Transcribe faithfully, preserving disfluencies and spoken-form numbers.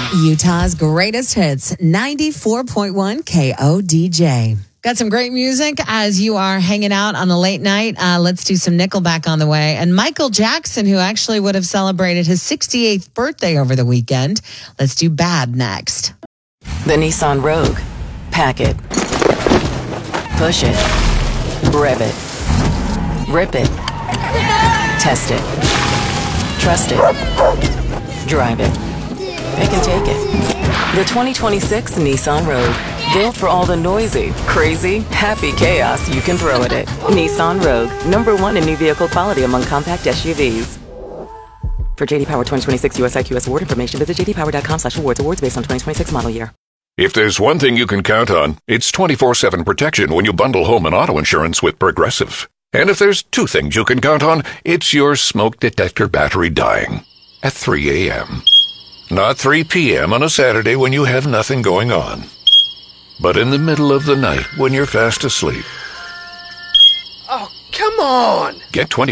Utah's greatest hits, ninety-four point one K O D J. Got some great music as you are hanging out on the late night. Uh, let's do some Nickelback on the way. And Michael Jackson, who actually would have celebrated his sixty-eighth birthday over the weekend. Let's do Bad next. The Nissan Rogue. Pack it. Push it. Rev it. Rip it. Test it. Trust it. Drive it. Pick and take it. The twenty twenty-six Nissan Rogue. Built for all the noisy, crazy, happy chaos you can throw at it. Nissan Rogue. Number one in new vehicle quality among compact S U Vs. For J D Power twenty twenty-six U S I Q S award information, visit j d power dot com slash awards. Awards based on twenty twenty-six model year. If there's one thing you can count on, it's twenty-four seven protection when you bundle home and auto insurance with Progressive. And if there's two things you can count on, it's your smoke detector battery dying at three a.m. Not three p.m. on a Saturday when you have nothing going on, but in the middle of the night when you're fast asleep. Oh, come on! Get twenty